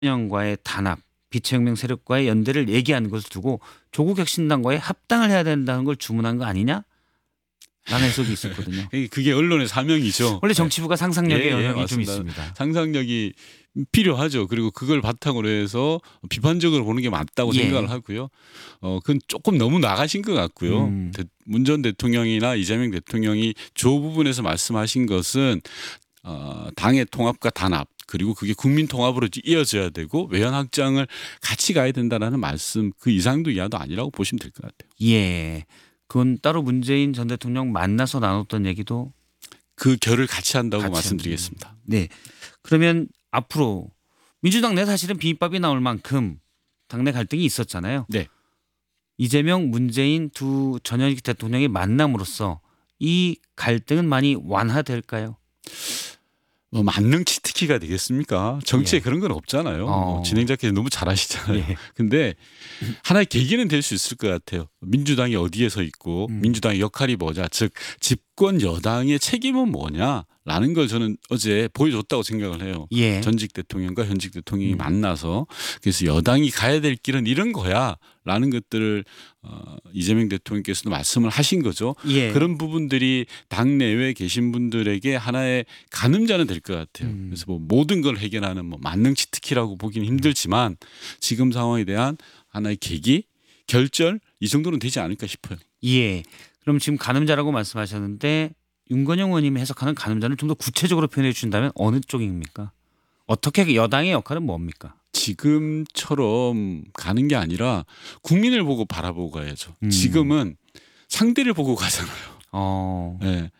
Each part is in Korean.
진영과의 단합, 비체혁명 세력과의 연대를 얘기하는 것을 두고 조국 혁신당과의 합당을 해야 된다는 걸 주문한 거 아니냐? 라는 해석이 있었거든요. 그게 언론의 사명이죠. 원래 정치부가 상상력의 영역이 좀 맞습니다. 있습니다. 상상력이 필요하죠. 그리고 그걸 바탕으로 해서 비판적으로 보는 게 맞다고 생각을 하고요. 그건 조금 너무 나가신 것 같고요. 문 전 대통령이나 이재명 대통령이 저 부분에서 말씀하신 것은 당의 통합과 단합 그리고 그게 국민 통합으로 이어져야 되고 외연 확장을 같이 가야 된다라는 말씀 그 이상도 이하도 아니라고 보시면 될 것 같아요. 예. 그건 따로 문재인 전 대통령 만나서 나눴던 얘기도 그 결을 같이 한다고 말씀드리겠습니다. 네. 그러면 앞으로 민주당 내 사실은 비빔밥이 나올 만큼 당내 갈등이 있었잖아요. 네. 이재명, 문재인 두 전현직 대통령의 만남으로써 이 갈등은 많이 완화될까요? 만능 치트키가 되겠습니까? 정치에 그런 건 없잖아요. 진행자께서 너무 잘하시잖아요. 근데 하나의 계기는 될 수 있을 것 같아요. 민주당이 어디에 서 있고 민주당의 역할이 뭐냐. 즉 집권 여당의 책임은 뭐냐라는 걸 저는 어제 보여줬다고 생각을 해요. 전직 대통령과 현직 대통령이 만나서 그래서 여당이 가야 될 길은 이런 거야. 라는 것들을 이재명 대통령께서도 말씀을 하신 거죠. 그런 부분들이 당내외에 계신 분들에게 하나의 가늠자는 될 것 같아요. 그래서 뭐 모든 걸 해결하는 뭐 만능치트키라고 보기는 힘들지만 지금 상황에 대한 하나의 계기, 결절 이 정도는 되지 않을까 싶어요. 그럼 지금 가늠자라고 말씀하셨는데 윤건영 의원님이 해석하는 가늠자는 좀 더 구체적으로 표현해 주신다면 어느 쪽입니까? 어떻게 여당의 역할은 뭡니까? 지금처럼 가는 게 아니라 국민을 보고 바라보고 가야죠. 지금은 상대를 보고 가잖아요. 네.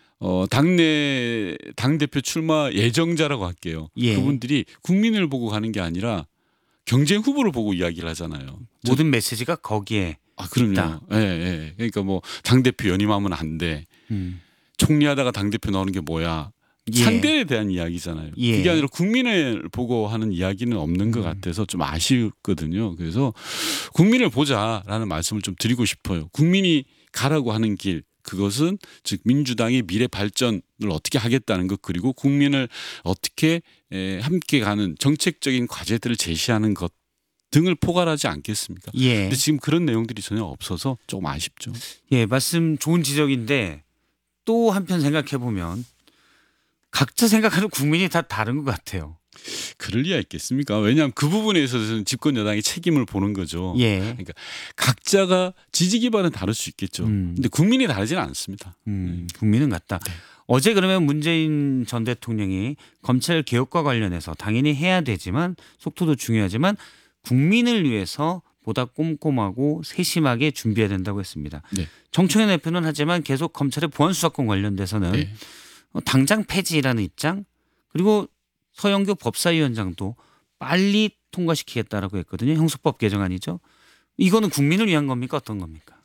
당대표 출마 예정자라고 할게요. 그분들이 국민을 보고 가는 게 아니라 경쟁 후보를 보고 이야기를 하잖아요. 모든 메시지가 거기에 그럼요. 있다. 그러니까 뭐 당대표 연임하면 안 돼. 총리하다가 당대표 나오는 게 뭐야. 상대에 대한 이야기잖아요. 그게 아니라 국민을 보고 하는 이야기는 없는 것 같아서 좀 아쉽거든요. 그래서 국민을 보자라는 말씀을 좀 드리고 싶어요. 국민이 가라고 하는 길 그것은 즉 민주당의 미래 발전을 어떻게 하겠다는 것 그리고 국민을 어떻게 함께 가는 정책적인 과제들을 제시하는 것 등을 포괄하지 않겠습니까? 근데 지금 그런 내용들이 전혀 없어서 조금 아쉽죠. 말씀 좋은 지적인데 또 한편 생각해 보면 각자 생각하는 국민이 다 다른 것 같아요. 그럴 리가 있겠습니까? 왜냐하면 그 부분에 있어서는 집권 여당이 책임을 보는 거죠. 그러니까 각자가 지지 기반은 다를 수 있겠죠. 근데 국민이 다르지는 않습니다. 국민은 같다. 어제 그러면 문재인 전 대통령이 검찰 개혁과 관련해서 당연히 해야 되지만 속도도 중요하지만 국민을 위해서 보다 꼼꼼하고 세심하게 준비해야 된다고 했습니다. 정청현 대표는 하지만 계속 검찰의 보안수사권 관련돼서는 당장 폐지라는 입장 그리고 서영교 법사위원장도 빨리 통과시키겠다라고 했거든요. 형사법 개정안이죠. 이거는 국민을 위한 겁니까? 어떤 겁니까?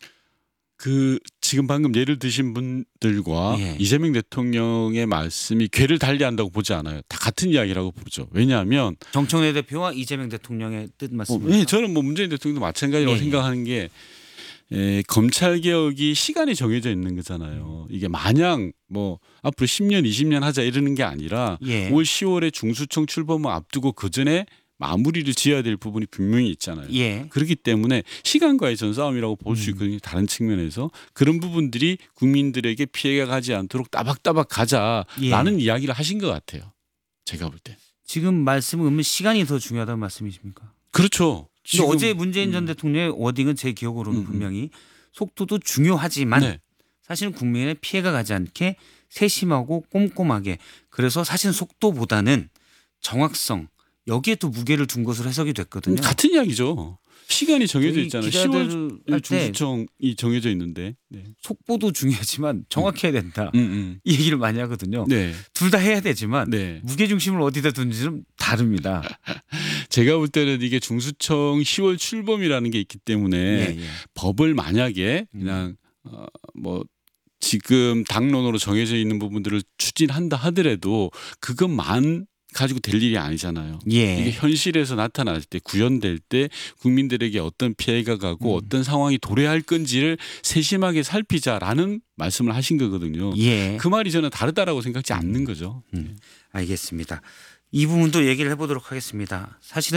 지금 방금 예를 드신 분들과 이재명 대통령의 말씀이 궤를 달리한다고 보지 않아요. 다 같은 이야기라고 보죠. 왜냐하면 정청래 대표와 이재명 대통령의 뜻 맞습니까? 저는 뭐 문재인 대통령도 마찬가지라고 생각하는 게 검찰 개혁이 시간이 정해져 있는 거잖아요. 이게 마냥 뭐 앞으로 10년, 20년 하자 이러는 게 아니라 올 10월에 중수청 출범을 앞두고 그 전에 마무리를 지어야 될 부분이 분명히 있잖아요. 그렇기 때문에 시간과의 전싸움이라고 볼 수 있거든요. 다른 측면에서 그런 부분들이 국민들에게 피해가 가지 않도록 따박따박 가자라는 이야기를 하신 것 같아요. 제가 볼 때. 지금 말씀은 그러면 시간이 더 중요하다는 말씀이십니까? 그렇죠. 근데 어제 문재인 전 대통령의 워딩은 제 기억으로는 분명히 속도도 중요하지만 사실은 국민의 피해가 가지 않게 세심하고 꼼꼼하게 그래서 사실 속도보다는 정확성 여기에 또 무게를 둔 것으로 해석이 됐거든요. 같은 이야기죠. 시간이 정해져 있잖아요. 10월 중수청이 정해져 있는데 속보도 중요하지만 정확해야 된다. 이 얘기를 많이 하거든요. 둘 다 해야 되지만 무게중심을 어디다 둔지는 다릅니다. 제가 볼 때는 이게 중수청 10월 출범이라는 게 있기 때문에 법을 만약에 그냥 뭐 지금 당론으로 정해져 있는 부분들을 추진한다 하더라도 그것만 가지고 될 일이 아니잖아요. 이게 현실에서 나타날 때 구현될 때 국민들에게 어떤 피해가 가고 어떤 상황이 도래할 건지를 세심하게 살피자라는 말씀을 하신 거거든요. 그 말이 저는 다르다라고 생각지 않는 거죠. 알겠습니다. 이 부분도 얘기를 해보도록 하겠습니다. 사실은